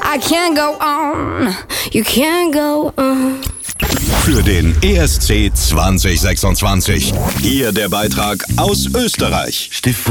I can't go on, you can't go on. Für den ESC 2026. Hier der Beitrag aus Österreich.